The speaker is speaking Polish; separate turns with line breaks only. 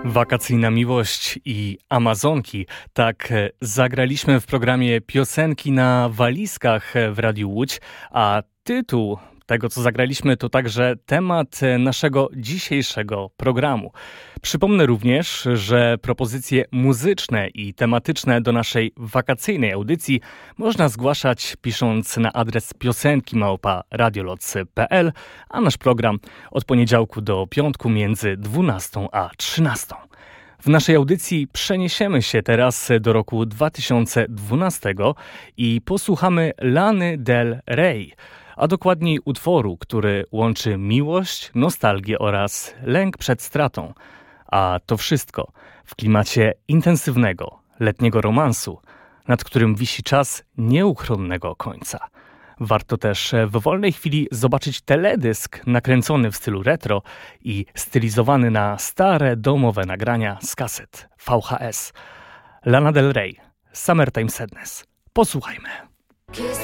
Wakacyjna miłość i Amazonki. Tak zagraliśmy w programie Piosenki na walizkach w Radiu Łódź, a tytuł tego, co zagraliśmy, to także temat naszego dzisiejszego programu. Przypomnę również, że propozycje muzyczne i tematyczne do naszej wakacyjnej audycji można zgłaszać pisząc na adres piosenki@radiolocy.pl, a nasz program od poniedziałku do piątku między 12 a 13. W naszej audycji przeniesiemy się teraz do roku 2012 i posłuchamy Lany Del Rey, a dokładniej utworu, który łączy miłość, nostalgię oraz lęk przed stratą. A to wszystko w klimacie intensywnego, letniego romansu, nad którym wisi czas nieuchronnego końca. Warto też w wolnej chwili zobaczyć teledysk nakręcony w stylu retro i stylizowany na stare domowe nagrania z kaset VHS. Lana Del Rey, Summertime Sadness. Posłuchajmy.